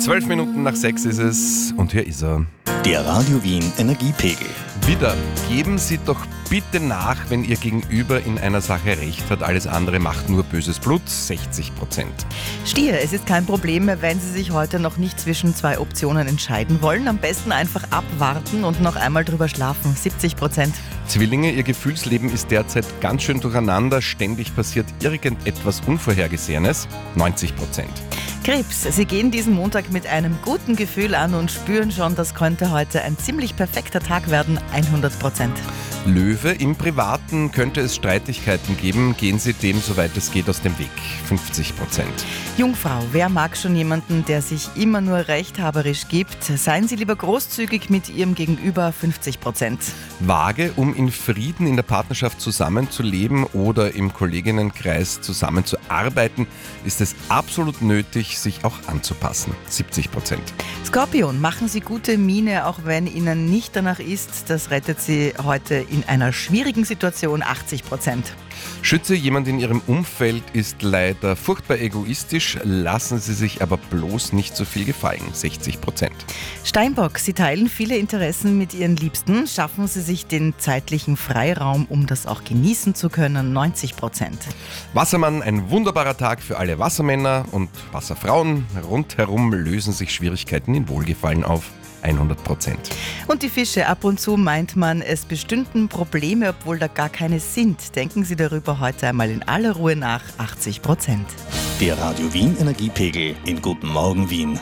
12 Minuten nach 6 ist es und hier ist er. Der Radio Wien Energiepegel. Wieder, geben Sie doch bitte nach, wenn Ihr Gegenüber in einer Sache recht hat. Alles andere macht nur böses Blut, 60%. Stier, es ist kein Problem, wenn Sie sich heute noch nicht zwischen zwei Optionen entscheiden wollen. Am besten einfach abwarten und noch einmal drüber schlafen, 70%. Zwillinge, Ihr Gefühlsleben ist derzeit ganz schön durcheinander. Ständig passiert irgendetwas Unvorhergesehenes, 90%. Krebs, Sie gehen diesen Montag mit einem guten Gefühl an und spüren schon, das könnte heute ein ziemlich perfekter Tag werden, 100%. Löwe, im Privaten könnte es Streitigkeiten geben. Gehen Sie dem, soweit es geht, aus dem Weg, 50%. Jungfrau, wer mag schon jemanden, der sich immer nur rechthaberisch gibt? Seien Sie lieber großzügig mit Ihrem Gegenüber, 50%. Waage, um in Frieden in der Partnerschaft zusammenzuleben oder im Kolleginnenkreis zusammenzuarbeiten, ist es absolut nötig, sich auch anzupassen, 70%. Skorpion, machen Sie gute Miene, auch wenn Ihnen nicht danach ist. Das rettet Sie heute in einer schwierigen Situation, 80%. Schütze, jemand in Ihrem Umfeld ist leider furchtbar egoistisch, lassen Sie sich aber bloß nicht so viel gefallen, 60%. Steinbock, Sie teilen viele Interessen mit Ihren Liebsten, schaffen Sie sich den zeitlichen Freiraum, um das auch genießen zu können, 90%. Wassermann, ein wunderbarer Tag für alle Wassermänner und Wasserfrauen. Rundherum lösen sich Schwierigkeiten in Wohlgefallen auf, 100%. Und die Fische, ab und zu meint man, es bestünden Probleme, obwohl da gar keine sind. Denken Sie darüber heute einmal in aller Ruhe nach, 80%. Der Radio Wien Energiepegel in Guten Morgen Wien.